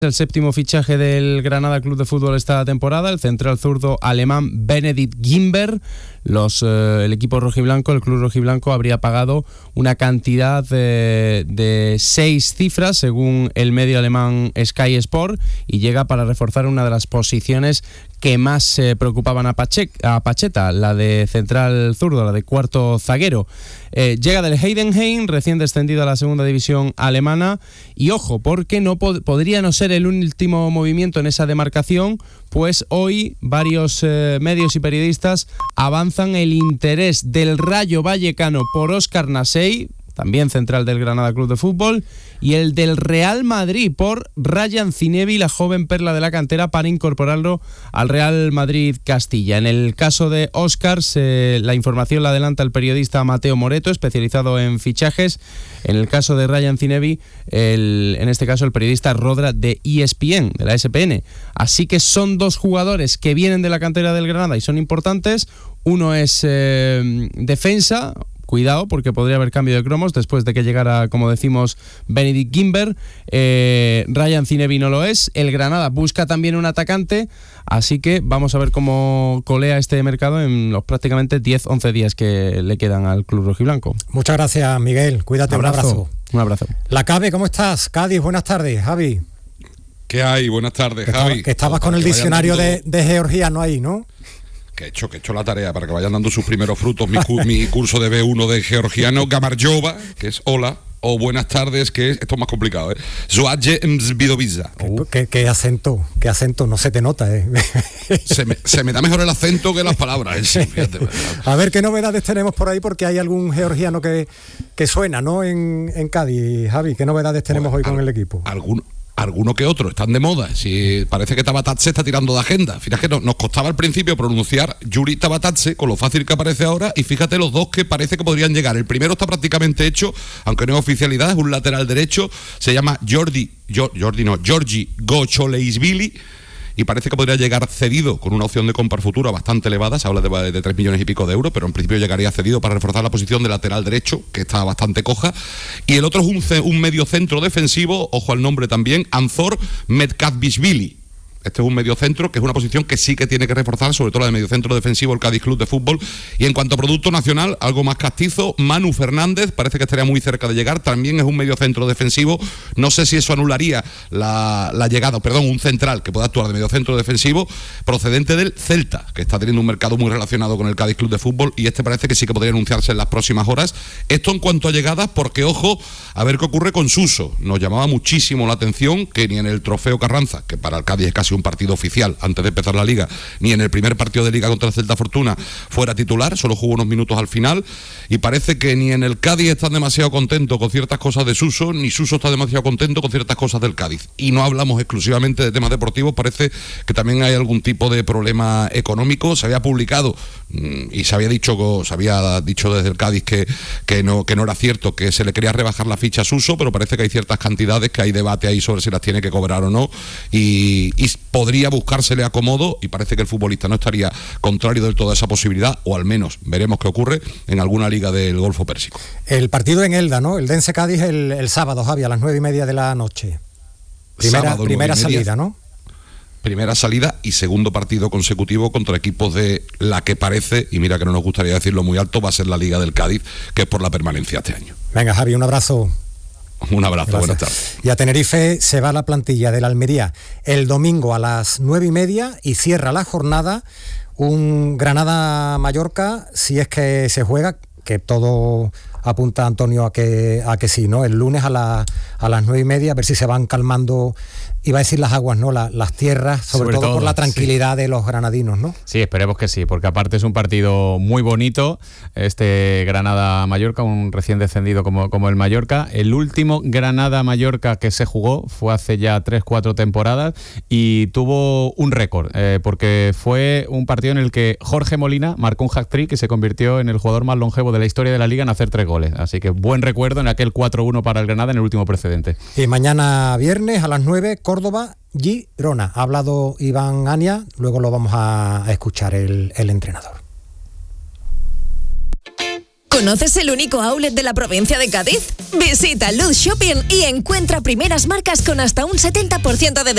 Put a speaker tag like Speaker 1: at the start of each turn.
Speaker 1: El séptimo fichaje del Granada Club de Fútbol esta temporada, el central zurdo alemán Benedikt Gimber. El equipo rojiblanco, el club rojiblanco, habría pagado una cantidad de 6 cifras, según el medio alemán Sky Sport, y llega para reforzar una de las posiciones que más preocupaban a Pacheta, la de central zurdo, la de cuarto zaguero. Llega del Heidenheim, recién descendido a la segunda división alemana, y ojo, porque no podría no ser el último movimiento en esa demarcación, pues hoy varios medios y periodistas avanzan el interés del Rayo Vallecano por Óscar Nasey, también central del Granada Club de Fútbol, y el del Real Madrid por Rayan Zinebi, la joven perla de la cantera, para incorporarlo al Real Madrid Castilla. En el caso de Óscar, la información la adelanta el periodista Mateo Moreto, especializado en fichajes. En el caso de Rayan Zinebi, en este caso el periodista Rodra de ESPN, de la SPN. Así que son dos jugadores que vienen de la cantera del Granada y son importantes. Uno es defensa. Cuidado, porque podría haber cambio de cromos después de que llegara, como decimos, Benedikt Gimber. Rayan Zinebi no lo es. El Granada busca también un atacante, así que vamos a ver cómo colea este mercado en los prácticamente 10-11 días que le quedan al club rojiblanco.
Speaker 2: Muchas gracias, Miguel. Cuídate, un abrazo.
Speaker 1: Un abrazo.
Speaker 2: La Cabe, ¿cómo estás? Cádiz, buenas tardes. Javi.
Speaker 3: ¿Qué hay? Buenas tardes, Javi.
Speaker 2: Que estabas con el diccionario de georgiano ahí, ¿no?
Speaker 3: Que he hecho la tarea para que vayan dando sus primeros frutos mi curso de B1 de georgiano. Gamarjova, que es hola, o buenas tardes, que es, esto es más complicado, Zoadje Mzbidoviza.
Speaker 2: ¿Qué acento, no se te nota,
Speaker 3: Se me da mejor el acento que las palabras, fíjate.
Speaker 2: A ver qué novedades tenemos por ahí, porque hay algún georgiano que suena, ¿no? En Cádiz, Javi, ¿qué novedades tenemos hoy con el equipo?
Speaker 3: Alguno que otro, están de moda. Si parece que Tabatatse está tirando de agenda. Fíjate que nos costaba al principio pronunciar Yuri Tabatatse, con lo fácil que aparece ahora, y fíjate los dos que parece que podrían llegar. El primero está prácticamente hecho, aunque no es oficialidad, es un lateral derecho, se llama Georgi Gocholeishvili, y parece que podría llegar cedido con una opción de compra futura bastante elevada. Se habla de 3 millones y pico de euros, pero en principio llegaría cedido para reforzar la posición de lateral derecho, que está bastante coja. Y el otro es un medio centro defensivo, ojo al nombre también, Anzor Medkavishvili. Este es un mediocentro, que es una posición que sí que tiene que reforzar, sobre todo la de mediocentro defensivo, el Cádiz Club de Fútbol. Y en cuanto a producto nacional, algo más castizo, Manu Fernández, parece que estaría muy cerca de llegar, también es un mediocentro defensivo. No sé si eso anularía la llegada, un central que pueda actuar de mediocentro defensivo, procedente del Celta, que está teniendo un mercado muy relacionado con el Cádiz Club de Fútbol, y este parece que sí que podría anunciarse en las próximas horas. Esto en cuanto a llegadas, porque ojo, a ver qué ocurre con Suso. Nos llamaba muchísimo la atención que ni en el Trofeo Carranza, que para el Cádiz es casi un partido oficial antes de empezar la Liga, ni en el primer partido de Liga contra el Celta Fortuna fuera titular, solo jugó unos minutos al final, y parece que ni en el Cádiz están demasiado contentos con ciertas cosas de Suso, ni Suso está demasiado contento con ciertas cosas del Cádiz. Y no hablamos exclusivamente de temas deportivos, parece que también hay algún tipo de problema económico. Se había publicado y se había dicho desde el Cádiz que no era cierto, que se le quería rebajar la ficha a Suso, pero parece que hay ciertas cantidades que hay debate ahí sobre si las tiene que cobrar o no, y podría buscársele acomodo, y parece que el futbolista no estaría contrario del todo a esa posibilidad, o al menos veremos qué ocurre en alguna liga del Golfo Pérsico. El partido en Elda, ¿no? El Dense Cádiz el sábado, Javi, a las 9:30 de la noche. Primera salida, ¿no? Primera salida y segundo partido consecutivo contra equipos de la que parece, y mira que no nos gustaría decirlo muy alto, va a ser la Liga del Cádiz, que es por la permanencia este año. Venga, Javi, un abrazo. Un abrazo, buenas tardes. Y a Tenerife se va la plantilla del Almería el domingo a las 9:30 y cierra la jornada un Granada-Mallorca, si es que se juega, que todo apunta, Antonio, a que sí, ¿no? El lunes a las 9:30, a ver si se van calmando, iba a decir las aguas, ¿no? Las tierras, sobre todo por la tranquilidad de los granadinos, ¿no? Sí, esperemos que sí, porque aparte es un partido muy bonito, este Granada-Mallorca, un recién descendido como el Mallorca. El último Granada-Mallorca que se jugó fue hace ya 3-4 temporadas y tuvo un récord, porque fue un partido en el que Jorge Molina marcó un hat-trick y se convirtió en el jugador más longevo de la historia de la Liga en hacer 3 goles. Así que buen recuerdo en aquel 4-1 para el Granada en el último precedente. Y mañana viernes a las 9, Córdoba, Girona. Ha hablado Iván Ania, luego lo vamos a escuchar el entrenador.
Speaker 4: ¿Conoces el único outlet de la provincia de Cádiz? Visita Luz Shopping y encuentra primeras marcas con hasta un 70% de